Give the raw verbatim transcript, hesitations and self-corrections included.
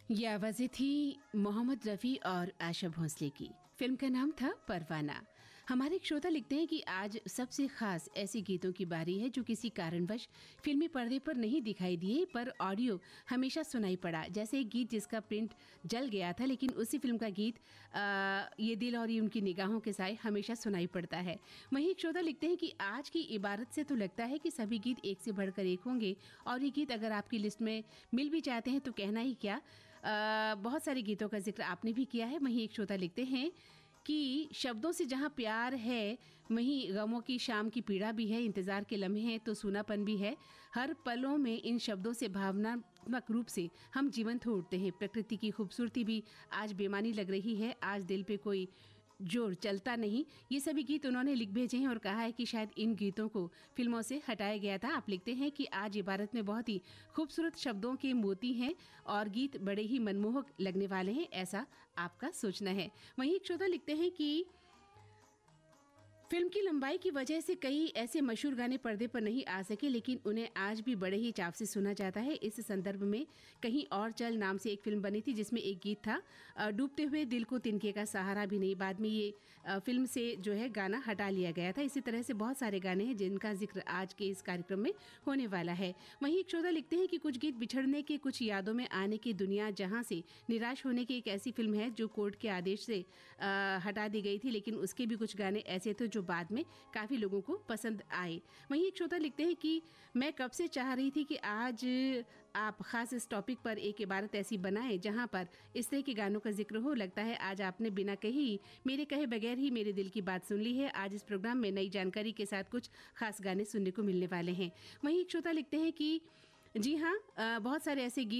ये आवाज़ें थी मोहम्मद रफ़ी और आशा भोंसले की। फिल्म का नाम था परवाना। हमारे एक श्रोता लिखते हैं कि आज सबसे खास ऐसे गीतों की बारी है जो किसी कारणवश फिल्मी पर्दे पर नहीं दिखाई दिए पर ऑडियो हमेशा सुनाई पड़ा। जैसे एक गीत जिसका प्रिंट जल गया था लेकिन उसी फिल्म का गीत आ, ये दिल और ये उनकी निगाहों के साए हमेशा सुनाई पड़ता है। वहीं एक श्रोता लिखते हैं कि आज की इबारत से तो लगता है कि सभी गीत एक से बढ़कर एक होंगे और ये गीत अगर आपकी लिस्ट में मिल भी जाते हैं तो कहना ही क्या। आ, बहुत सारे गीतों का जिक्र आपने भी किया है। वहीं एक श्रोता लिखते हैं कि शब्दों से जहाँ प्यार है वहीं गमों की शाम की पीड़ा भी है, इंतज़ार के लम्हे हैं तो सूनापन भी है। हर पलों में इन शब्दों से भावनात्मक रूप से हम जीवंत हो उठते हैं। प्रकृति की खूबसूरती भी आज बेमानी लग रही है, आज दिल पे कोई जोर चलता नहीं। ये सभी गीत उन्होंने लिख भेजे हैं और कहा है कि शायद इन गीतों को फिल्मों से हटाया गया था। आप लिखते हैं कि आज इबारत में बहुत ही खूबसूरत शब्दों के मोती हैं और गीत बड़े ही मनमोहक लगने वाले हैं, ऐसा आपका सोचना है। वहीं एक श्रोता लिखते हैं कि फिल्म की लंबाई की वजह से कई ऐसे मशहूर गाने पर्दे पर नहीं आ सके लेकिन उन्हें आज भी बड़े ही चाव से सुना जाता है। इस संदर्भ में कहीं और चल नाम से एक फिल्म बनी थी जिसमें एक गीत था डूबते हुए दिल को तिनके का सहारा भी नहीं। बाद में ये फिल्म से जो है गाना हटा लिया गया था। इसी तरह से बहुत सारे गाने हैं जिनका जिक्र आज के इस कार्यक्रम में होने वाला है। वहीं एक श्रोता लिखते हैं कि कुछ गीत बिछड़ने के, कुछ यादों में आने की, दुनिया जहाँ से निराश होने की एक ऐसी फिल्म है जो कोर्ट के आदेश से आ, हटा दी गई थी लेकिन उसके भी कुछ गाने ऐसे थे जो बाद में काफी लोगों को पसंद आए। वहीं एक श्रोता लिखते हैं कि मैं कब से चाह रही थी कि आज आप खास इस टॉपिक पर एक इबारत ऐसी बनाएं जहां पर इस तरह के गानों का जिक्र हो। लगता है आज आपने बिना कही, मेरे कहे बगैर ही मेरे दिल की बात सुन ली है। आज इस प्रोग्राम में नई जानकारी के साथ कुछ खास गाने सुनने को मिलने वाले हैं। वहीं एक श्रोता लिखते हैं कि जी हाँ, बहुत सारे ऐसे गीत